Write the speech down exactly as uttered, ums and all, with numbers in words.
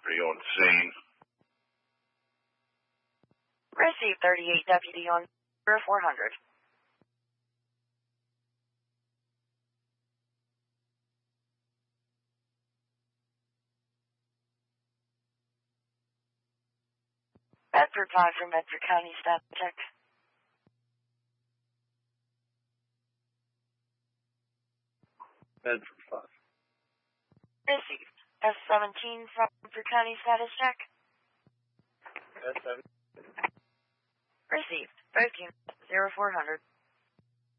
Are you on scene? Received thirty-eight deputy on four hundred. Bedford five from Bedford County staff check. Bedford five. Received. S seventeen from Bedford County status check. S seven. Received. Both units, zero four hundred.